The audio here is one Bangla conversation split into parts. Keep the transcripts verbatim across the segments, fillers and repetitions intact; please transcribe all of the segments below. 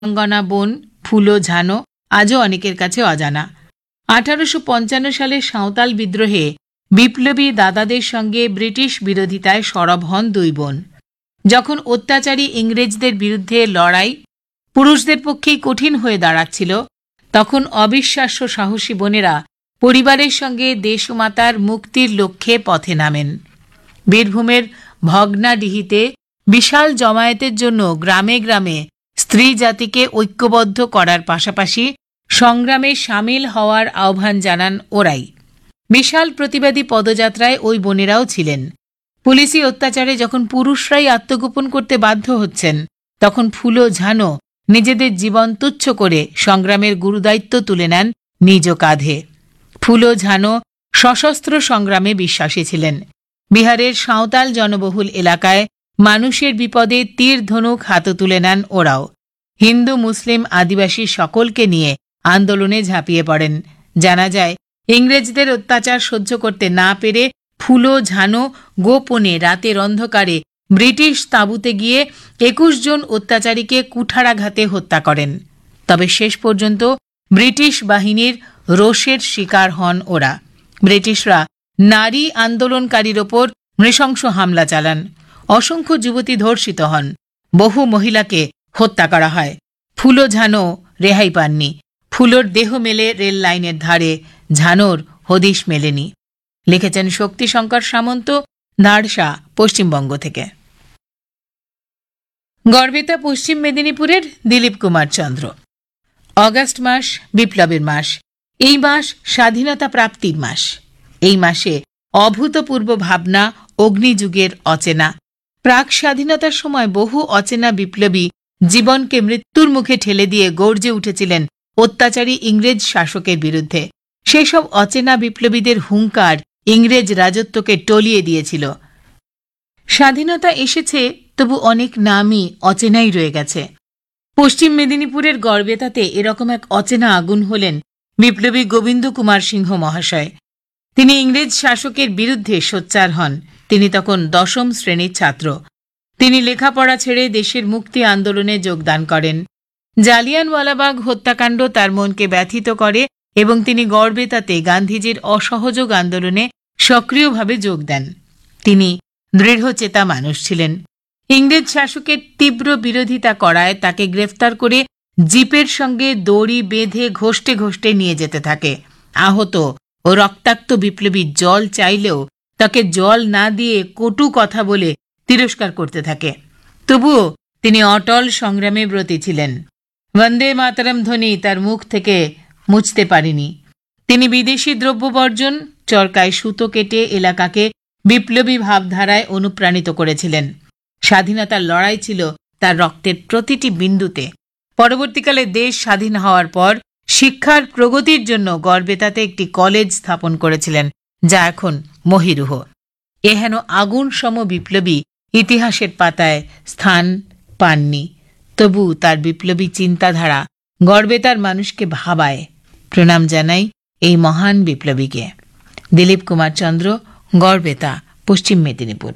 অঙ্গনা বন ফুলো ঝানো আজও অনেকের কাছে অজানা। আঠারোশো পঞ্চান্ন সালে সাঁওতাল বিদ্রোহে বিপ্লবী দাদাদের সঙ্গে ব্রিটিশ বিরোধিতায় সরব হন দুই বোন। যখন অত্যাচারী ইংরেজদের বিরুদ্ধে লড়াই পুরুষদের পক্ষেই কঠিন হয়ে দাঁড়াচ্ছিল, তখন অবিশ্বাস্য সাহসী বোনেরা পরিবারের সঙ্গে দেশমাতার মুক্তির লক্ষ্যে পথে নামেন। বীরভূমের ভগ্নাডিহিতে বিশাল জমায়েতের জন্য গ্রামে গ্রামে স্ত্রী জাতিকে ঐক্যবদ্ধ করার পাশাপাশি সংগ্রামে সামিল হওয়ার আহ্বান জানান ওরাই। বিশাল প্রতিবাদী পদযাত্রায় ওই বোনেরাও ছিলেন। পুলিশি অত্যাচারে যখন পুরুষরাই আত্মগোপন করতে বাধ্য হচ্ছেন, তখন ফুলো ঝানো নিজেদের জীবন তুচ্ছ করে সংগ্রামের গুরুদায়িত্ব তুলে নেন নিজ কাঁধে। ফুলো ঝানো সশস্ত্র সংগ্রামে বিশ্বাসী ছিলেন। বিহারের সাঁওতাল জনবহুল এলাকায় মানুষের বিপদে তীর ধনুক হাতে তুলে নেন ওরাও। হিন্দু মুসলিম আদিবাসী সকলকে নিয়ে আন্দোলনে ঝাঁপিয়ে পড়েন। জানা যায়, ইংরেজদের অত্যাচার সহ্য করতে না পেরে ফুলো ঝানো গোপনে রাতের অন্ধকারে ব্রিটিশ তাঁবুতে গিয়ে একুশ জন অত্যাচারীকে কুঠারাঘাতে হত্যা করেন। তবে শেষ পর্যন্ত ব্রিটিশ বাহিনীর রোষের শিকার হন ওরা। ব্রিটিশরা নারী আন্দোলনকারীর ওপর নৃশংস হামলা চালান। অসংখ্য যুবতী ধর্ষিত হন। বহু মহিলাকে হত্যা করা হয়। ফুলো ঝানো রেহাই পাননি। ফুলোর দেহ মেলে রেল লাইনের ধারে, ঝানোর হদিশ মেলেনি। লিখেছেন শক্তিশঙ্কর সামন্ত, নাড়সা, পশ্চিমবঙ্গ থেকে। গড়বেতা পশ্চিম মেদিনীপুরের দিলীপ কুমার চন্দ্র। অগাস্ট মাস বিপ্লবের মাস। এই মাস স্বাধীনতা প্রাপ্তির মাস। এই মাসে অভূতপূর্ব ভাবনা অগ্নিযুগের অচেনা। প্রাক স্বাধীনতার সময় বহু অচেনা বিপ্লবী জীবনকে মৃত্যুর মুখে ঠেলে দিয়ে গর্জে উঠেছিলেন অত্যাচারী ইংরেজ শাসকের বিরুদ্ধে। সেসব অচেনা বিপ্লবীদের হুঙ্কার ইংরেজ রাজত্বকে টলিয়ে দিয়েছিল। স্বাধীনতা এসেছে, তবু অনেক নামই অচেনাই রয়ে গেছে। পশ্চিম মেদিনীপুরের গড়বেতাতে এরকম এক অচেনা আগুন হলেন বিপ্লবী গোবিন্দ কুমার সিংহ মহাশয়। তিনি ইংরেজ শাসকের বিরুদ্ধে সোচ্চার হন। তিনি তখন দশম শ্রেণীর ছাত্র। তিনি লেখাপড়া ছেড়ে দেশের মুক্তি আন্দোলনে যোগদান করেন। জালিয়ানওয়ালাবাগ হত্যাকাণ্ড তার মনকে ব্যথিত করে এবং তিনি গড়বেতাতে গান্ধীজির অসহযোগ আন্দোলনে সক্রিয়ভাবে যোগ দেন। তিনি দৃঢ়চেতা মানুষ ছিলেন। ইংরেজ শাসকের তীব্র বিরোধিতা করায় তাকে গ্রেফতার করে জিপের সঙ্গে দড়ি বেঁধে ঘষ্টে ঘষ্টে নিয়ে যেতে থাকে। আহত ও রক্তাক্ত বিপ্লবী জল চাইলেও তাকে জল না দিয়ে কটু কথা বলে তিরস্কার করতে থাকে। তবুও তিনি অটল সংগ্রামে ব্রতী ছিলেন। বন্দে মাতরম ধ্বনি তার মুখ থেকে মুছতে পারেনি। তিনি বিদেশি দ্রব্য বর্জন, চরকায় সুতো কেটে এলাকাকে বিপ্লবী ভাবধারায় অনুপ্রাণিত করেছিলেন। স্বাধীনতার লড়াই ছিল তার রক্তের প্রতিটি বিন্দুতে। পরবর্তীকালে দেশ স্বাধীন হওয়ার পর শিক্ষার প্রগতির জন্য গড়বেতাতে একটি কলেজ স্থাপন করেছিলেন, যা এখন মহিরুহ। এহেন আগুন সম বিপ্লবী ইতিহাসের পাতায় স্থান পাননি। তবু তার বিপ্লবী চিন্তাধারা গড়বেতার মানুষকে ভাবায়। প্রণাম জানাই এই মহান বিপ্লবীকে। দিলীপ কুমার চন্দ্র, গড়বেতা, পশ্চিম মেদিনীপুর।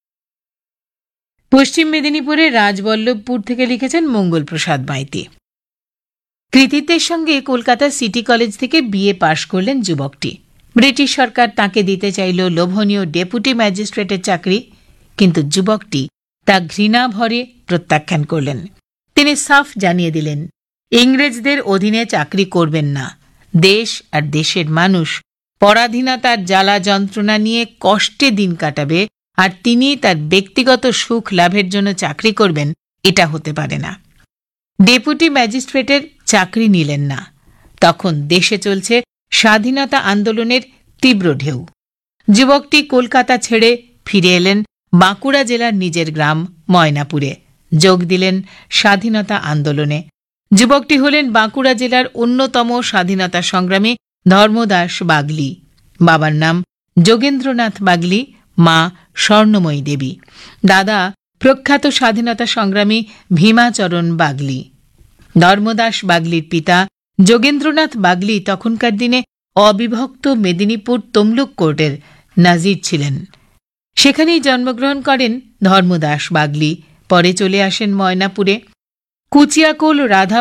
পশ্চিম মেদিনীপুরের রাজবল্লভপুর থেকে লিখেছেন মঙ্গল প্রসাদ মাইতি। কৃতিত্বের সঙ্গে কলকাতা সিটি কলেজ থেকে বিএ পাশ করলেন যুবকটি। ব্রিটিশ সরকার তাকে দিতে চাইল লোভনীয় ডেপুটি ম্যাজিস্ট্রেটের চাকরি, কিন্তু যুবকটি তা ঘৃণা ভরে প্রত্যাখ্যান করলেন। তিনি সাফ জানিয়ে দিলেন, ইংরেজদের অধীনে চাকরি করবেন না। দেশ আর দেশের মানুষ পরাধীনতার জ্বালা যন্ত্রণা নিয়ে কষ্টে দিন কাটাবে, আর তিনি তার ব্যক্তিগত সুখ লাভের জন্য চাকরি করবেন, এটা হতে পারে না। ডেপুটি ম্যাজিস্ট্রেটের চাকরি নিলেন না। তখন দেশে চলছে স্বাধীনতা আন্দোলনের তীব্র ঢেউ। যুবকটি কলকাতা ছেড়ে ফিরে এলেন বাঁকুড়া জেলার নিজের গ্রাম ময়নাপুরে। যোগ দিলেন স্বাধীনতা আন্দোলনে। যুবকটি হলেন বাঁকুড়া জেলার অন্যতম স্বাধীনতা সংগ্রামী ধর্মদাস বাগলি। বাবার নাম যোগেন্দ্রনাথ বাগলি, মা স্বর্ণময়ী দেবী। দাদা প্রখ্যাত স্বাধীনতা সংগ্রামী ভীমাচরণ বাগলি। ধর্মদাস বাগলির পিতা যোগেন্দ্রনাথ বাগলি তখনকার দিনে অবিভক্ত মেদিনীপুর তমলুক কোর্টের নাজির ছিলেন। সেখানেই জন্মগ্রহণ করেন ধর্মদাস বাগলি। পরে চলে আসেন ময়নাপুরে। কুচিয়াকুল রাধা